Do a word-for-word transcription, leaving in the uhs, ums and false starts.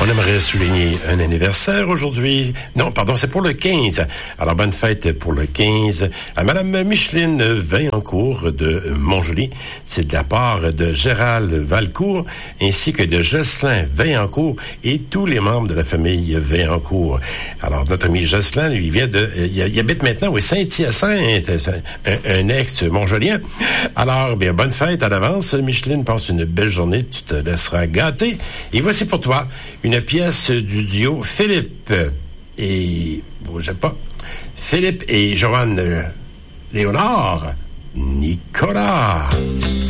On aimerait souligner un anniversaire aujourd'hui. Non, pardon, c'est pour le quinze. Alors, bonne fête pour le quinze à Madame Micheline Vaillancourt de Montjoly. C'est de la part de Gérald Valcourt ainsi que de Jocelyn Vaillancourt et tous les membres de la famille Vaillancourt. Alors, notre ami Jocelyn, lui, il vient de... Il, il habite maintenant, oui, Saint-Hyacinthe, un, un ex-Montjolien. Alors, bien, bonne fête à l'avance. Micheline, passe une belle journée. Tu te laisseras gâter. Et voici pour toi une pièce du duo Philippe et... bougez pas. Philippe et Joanne Léonard. Nicolas.